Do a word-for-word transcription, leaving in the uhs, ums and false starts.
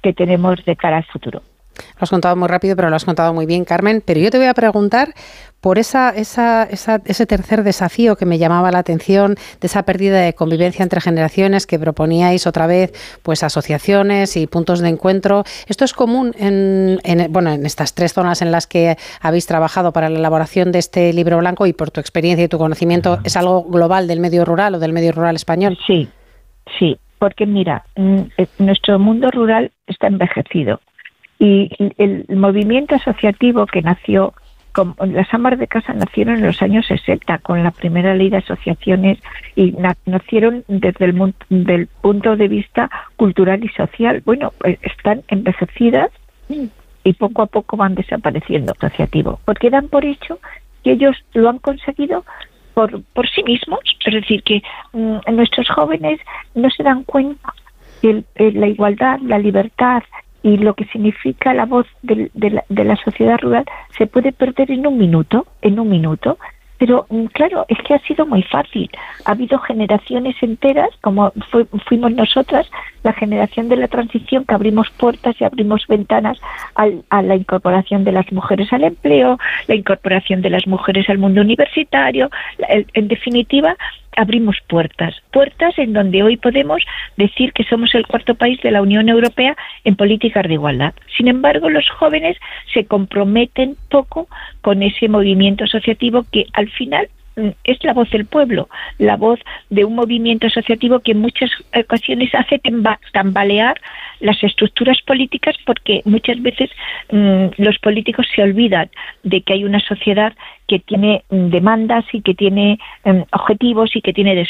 que tenemos de cara al futuro. Lo has contado muy rápido, pero lo has contado muy bien, Carmen. Pero yo te voy a preguntar por esa, esa, esa, ese tercer desafío que me llamaba la atención, de esa pérdida de convivencia entre generaciones que proponíais otra vez, pues asociaciones y puntos de encuentro. ¿Esto es común en, en, bueno, en estas tres zonas en las que habéis trabajado para la elaboración de este libro blanco, y por tu experiencia y tu conocimiento, es algo global del medio rural o del medio rural español? Sí, sí, porque mira, nuestro mundo rural está envejecido. Y el movimiento asociativo que nació, con, las amas de casa nacieron en los años sesenta con la primera ley de asociaciones y na, nacieron desde el del punto de vista cultural y social. Bueno, pues están envejecidas y poco a poco van desapareciendo asociativo, porque dan por hecho que ellos lo han conseguido por, por sí mismos. Es decir, que mmm, nuestros jóvenes no se dan cuenta que el, la igualdad, la libertad y lo que significa la voz de, de, la, de la sociedad rural se puede perder en un minuto, en un minuto. Pero claro, es que ha sido muy fácil. Ha habido generaciones enteras, como fue, fuimos nosotras, la generación de la transición, que abrimos puertas y abrimos ventanas al, a la incorporación de las mujeres al empleo, la incorporación de las mujeres al mundo universitario. En, en definitiva, abrimos puertas, puertas en donde hoy podemos decir que somos el cuarto país de la Unión Europea en políticas de igualdad. Sin embargo, los jóvenes se comprometen poco con ese movimiento asociativo que al final es la voz del pueblo, la voz de un movimiento asociativo que en muchas ocasiones hace tambalear las estructuras políticas, porque muchas veces mmm, los políticos se olvidan de que hay una sociedad que tiene mmm, demandas y que tiene mmm, objetivos y que tiene desafíos.